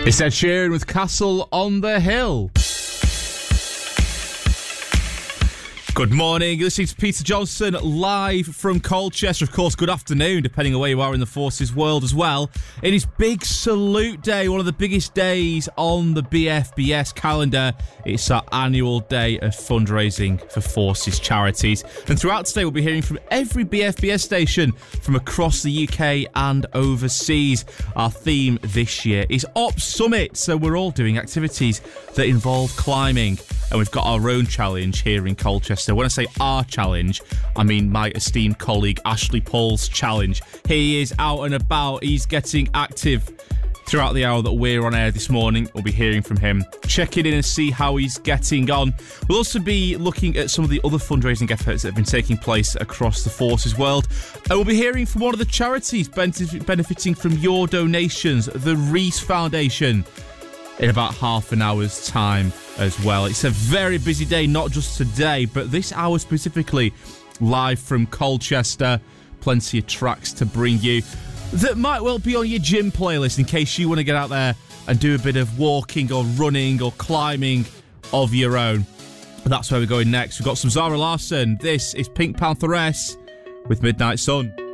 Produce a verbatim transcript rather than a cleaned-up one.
It's Ed Sheeran with Castle on the Hill. Good morning, you're listening to Peter Johnson live from Colchester. Of course, good afternoon, depending on where you are in the forces world as well. It is Big Salute Day, one of the biggest days on the B F B S calendar. It's our annual day of fundraising for forces charities. And throughout today, we'll be hearing from every B F B S station from across the U K and overseas. Our theme this year is Op Summit, so we're all doing activities that involve climbing. And we've got our own challenge here in Colchester. When I say our challenge, I mean my esteemed colleague Ashley Paul's challenge. He is out and about. He's getting active throughout the hour that we're on air this morning. We'll be hearing from him, checking in and see how he's getting on. We'll also be looking at some of the other fundraising efforts that have been taking place across the forces world. And we'll be hearing from one of the charities benefiting from your donations, the Reese Foundation, in about half an hour's time as well. It's a very busy day, not just today, but this hour specifically, live from Colchester. Plenty of tracks to bring you that might well be on your gym playlist in case you want to get out there and do a bit of walking or running or climbing of your own. And that's where we're going next. We've got some Zara Larsson. This is Pink Pantheress with Midnight Sun.